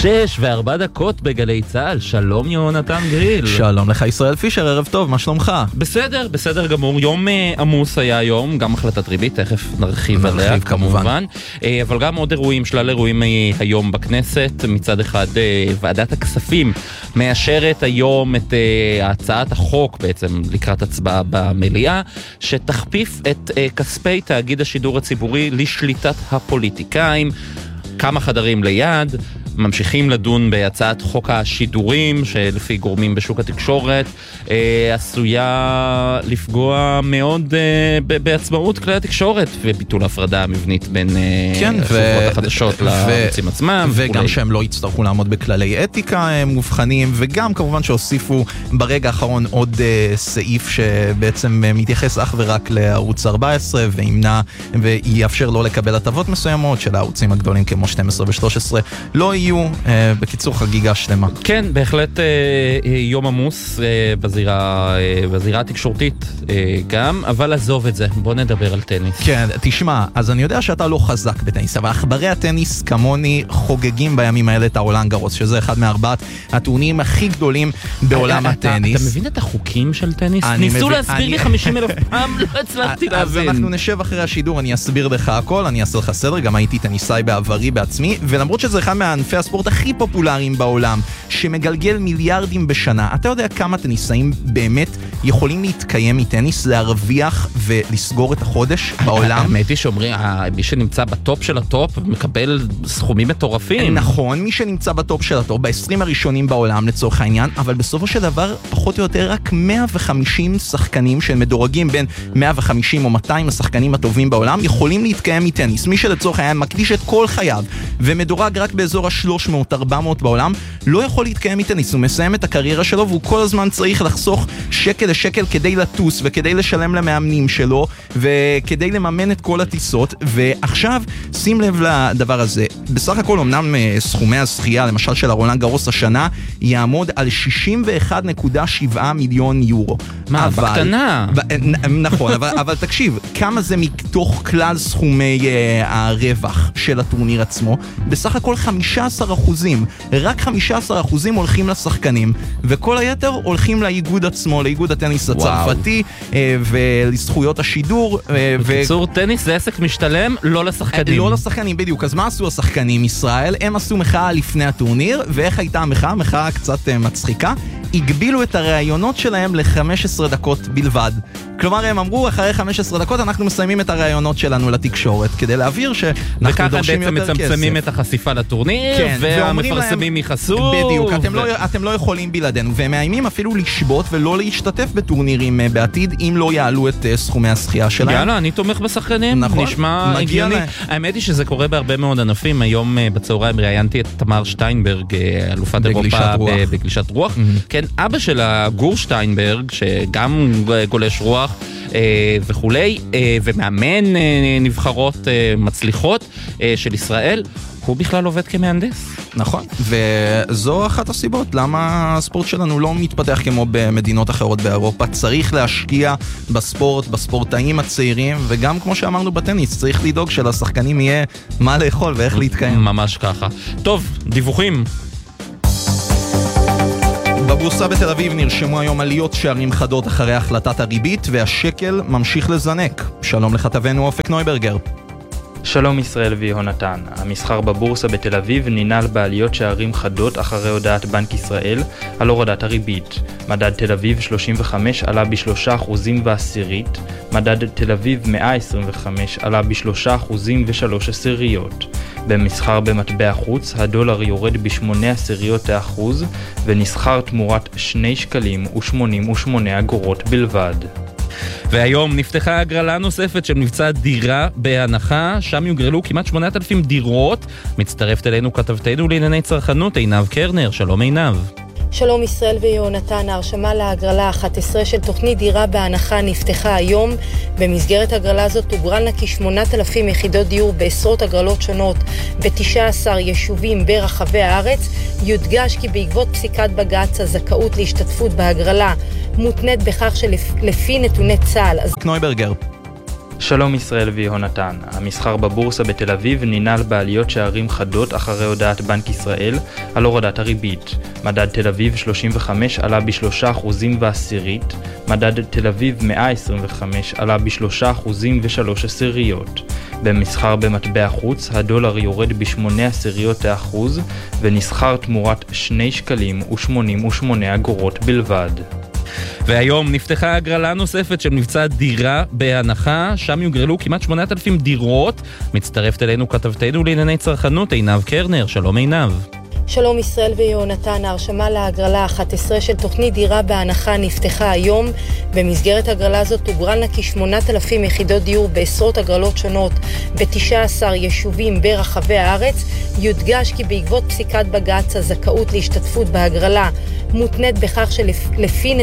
6:04 בגלי צהל. שלום יונתן גריל. שלום לך ישראל פישר, ערב טוב, מה שלומך? בסדר גמור. יום עמוס היה היום, גם החלטת ריבית, תכף נרחיב עליה כמובן. אבל גם עוד אירועים, שלל אירועים היום בכנסת. מצד אחד ועדת הכספים מאשרת היום את הצעת החוק בעצם לקראת הצבעה במליאה, שתכפיף את כספי תאגיד השידור הציבורי לשליטת הפוליטיקאים. כמה חדרים ליד, ממשיכים לדון בהצעת חוק השידורים, שלפי גורמים בשוק התקשורת עשויה לפגוע מאוד בעצמאות כלי התקשורת, וביטול הפרדה המבנית בין חברות החדשות לערוצים עצמם. וגם שהם לא יצטרכו לעמוד בכללי אתיקה מובחנים, וגם כמובן שהוסיפו ברגע האחרון עוד סעיף שבעצם מתייחס אך ורק לערוץ 14, וימנע ויאפשר לו לקבל הטבות מסוימות של הערוצים הגדולים כמו 12 ו-13 לא יהיו. בקיצור חגיגה שלמה. כן, בהחלט יום עמוס בזירה התקשורתית גם, אבל עזוב את זה, בוא נדבר על טניס. כן, תשמע, אז אני יודע שאתה לא חזק בטניס, אבל אחברי הטניס כמוני חוגגים בימים האלה את הרולאן גארוס, שזה אחד מארבעת הטורנירים הכי גדולים בעולם הטניס. אתה מבין את החוקים של טניס? ניסו להסביר לי 50,000 פעם, לא הצלחתי להבין. אז אנחנו נשב אחרי השידור, אני אסביר לך הכל, אני אעשה לך סדר, גם הייתי טניסאי בעברי בעצמי, ולמרות שזה אחד מענפי הספורט הכי פופולריים בעולם, שמגלגל מיליארדים בשנה, אתה יודע כמה טניסאים באמת יכולים להתקיים מטניס, להרוויח ולסגור את החודש בעולם? האמת היא שאומרים, מי שנמצא בטופ של הטופ מקבל סכומים מטורפים. נכון, מי שנמצא בטופ של הטופ, ב-20 הראשונים בעולם לצורך העניין, אבל בסופו של דבר, פחות או יותר רק 150 שחקנים שמדורגים בין 150 או 200 השחקנים הטובים בעולם, יכולים להתקיים מטניס. מי שלצורך העניין מקדיש את כל חייו ומדורג רק באזור ה-300-400 בעולם, לא יכול להתקיים מטניס. הוא מסיים את הקריירה שלו והוא כל הזמן צריך לחסוך שקל לשקל כדי לטוס וכדי לשלם למאמנים שלו וכדי לממן את כל הטיסות. ועכשיו שים לב לדבר הזה, בסך הכל אמנם סכומי הזכייה למשל של הרולאן גארוס השנה יעמוד על 61.7 מיליון יורו. מה, בקטנה? נכון, אבל תקשיב, כמה זה מתוך כלל סכומי הרווח של הטורניר עצמו? בסך הכל 15%, רק 15% הולכים לשחקנים, וכל היתר הולכים לאיגוד עצמו, לאיגוד הטניס הצרפתי, ולזכויות השידור. בקיצור, טניס זה עסק משתלם, לא לשחקנים. לא לשחקנים, בדיוק. אז מה עשו השחקנים ישראל? הם עשו מחאה לפני הטורניר, ואיך הייתה המחאה? מחאה קצת מצחיקה. הגבילו את הראיונות שלהם ל-15 דקות בלבד. כלומר, הם אמרו, אחרי 15 דקות אנחנו מסיימים את הראיונות שלנו לתקשורת, כדי להעביר שאנחנו דורשים יותר כסף. וככה בעצם מצמצמים את החשיפה לטורניר, כן, והמפרסמים יחסו. בדיוק, אתם לא יכולים בלעדינו, והם מאיימים אפילו לשבות ולא להשתתף בטורנירים בעתיד, אם לא יעלו את סכומי הזכייה שלהם. יאללה, אני תומך בשחקנים, נכון, נשמע הגיוני. האמת היא שזה קורה בהרבה מאוד ענפים. היום בצהריים ראיינתי את תמר שטיינברג, אלופת אירופה בגלישת רוח. כן, אבא שלה, גור שטיינברג, שגם גולש רוח וכולי, ומאמן נבחרות מצליחות של ישראל, הוא בכלל עובד כמהנדס. נכון, וזו אחת הסיבות למה הספורט שלנו לא מתפתח כמו במדינות אחרות באירופה. צריך להשקיע בספורט, בספורטאים הצעירים, וגם כמו שאמרנו בטניס, צריך לדאוג שלשחקנים יהיה מה לאכול ואיך להתקיים. ממש ככה. טוב, דיווחים. בבורסה בתל אביב נרשמו היום עליות שערים חדות אחרי החלטת הריבית, והשקל ממשיך לזנק. שלום לכתבנו אופק נויברגר. שלום ישראל ויהונתן. המסחר בבורסה בתל אביב ננעל בעליות שערים חדות אחרי הודעת בנק ישראל על הורדת הריבית. מדד תל אביב 35 עלה ב3.10%, מדד תל אביב 125 עלה ב3.3%. במסחר במטבע חוץ, הדולר יורד ב0.8% ונסחר תמורת 2 שקלים ו88 אגורות בלבד. והיום נפתחה הגרלה נוספת של מבצע דירה בהנחה, שם יוגרלו כמעט 8,000 דירות. מצטרפת אלינו כתבתנו לענייני צרכנות, עינב קרנר. שלום עינב. שלום ישראל ויונתן. ההרשמה להגרלה 11 של תוכנית דירה בהנחה נפתחה היום. במסגרת הגרלה הזאת תוגרלנה כ8,000 יחידות דיור בעשרות הגרלות שונות ב19 יישובים ברחבי הארץ. יודגש כי בעקבות פסיקת בג"ץ הזכאות להשתתפות בהגרלה מותנית בכך שלפי נתוני צה"ל. נויברגר. שלום ישראל ויהונתן, המסחר בבורסה בתל אביב ננעל בעליות שערים חדות אחרי הודעת בנק ישראל על הורדת הריבית. מדד תל אביב 35 עלה ב3.10%, מדד תל אביב 125 עלה ב3.3%. במסחר במטבע חוץ, הדולר יורד ב0.8% ונסחר תמורת 2 שקלים ו88 אגורות בלבד. והיום נפתחה הגרלה נוספת של מבצע דירה בהנחה, שם יוגרלו כמעט 8,000 דירות. מצטרפת אלינו כתבתנו לענייני צרכנות עינב קרנר. שלום עינב. שלום ישראל ויהונתן, ההרשמה להגרלה 11 של תוכנית דירה בהנחה נפתחה היום. במסגרת הגרלה הזאת תוגרלנה כ8,000 יחידות דיור בעשרות הגרלות שונות ב19 יישובים ברחבי הארץ. יודגש כי בעקבות פסיקת בג"ץ הזכאות להשתתפות בהגרלה מותנית בכך שלפי